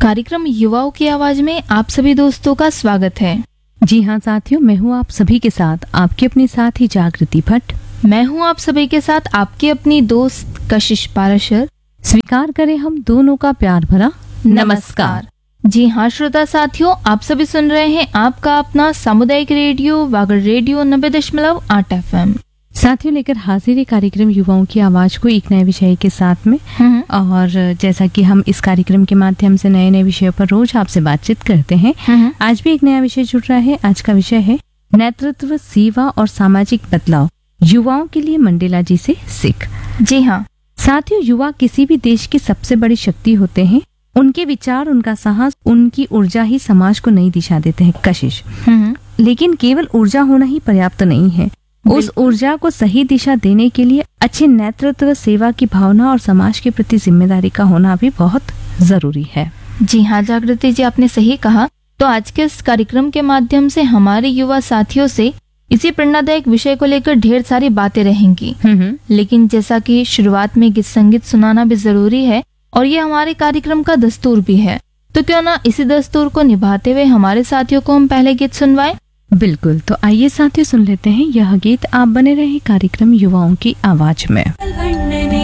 कार्यक्रम युवाओं की आवाज में आप सभी दोस्तों का स्वागत है। जी हाँ साथियों, मैं हूँ आप सभी के साथ आपकी अपनी साथी जागृति भट्ट। मैं हूँ आप सभी के साथ आपकी अपनी दोस्त कशिश पाराशर। स्वीकार करें हम दोनों का प्यार भरा नमस्कार। जी हाँ श्रोता साथियों, आप सभी सुन रहे हैं आपका अपना सामुदायिक रेडियो वागड़ रेडियो 90.8 FM। साथियों, लेकर हाजिर है कार्यक्रम युवाओं की आवाज को एक नए विषय के साथ में। और जैसा कि हम इस कार्यक्रम के माध्यम से नए नए विषयों पर रोज आपसे बातचीत करते हैं, आज भी एक नया विषय जुड़ रहा है। आज का विषय है नेतृत्व, सेवा और सामाजिक बदलाव, युवाओं के लिए मंडेला जी से सीख। जी हाँ साथियों, युवा किसी भी देश की सबसे बड़ी शक्ति होते हैं। उनके विचार, उनका साहस, उनकी ऊर्जा ही समाज को नई दिशा देते हैं। कशिश, लेकिन केवल ऊर्जा होना ही पर्याप्त नहीं है। उस ऊर्जा को सही दिशा देने के लिए अच्छे नेतृत्व, सेवा की भावना और समाज के प्रति जिम्मेदारी का होना भी बहुत जरूरी है। जी हाँ जागृति जी, आपने सही कहा। तो आज के इस कार्यक्रम के माध्यम से हमारे युवा साथियों से इसी प्रेरणादायक विषय को लेकर ढेर सारी बातें रहेंगी। लेकिन जैसा कि शुरुआत में गीत संगीत सुनाना भी जरूरी है और ये हमारे कार्यक्रम का दस्तूर भी है, तो क्यों ना इसी दस्तूर को निभाते हुए हमारे साथियों को हम पहले गीत सुनवाएं। बिल्कुल, तो आइए साथियों सुन लेते हैं यह गीत। आप बने रहे कार्यक्रम युवाओं की आवाज में।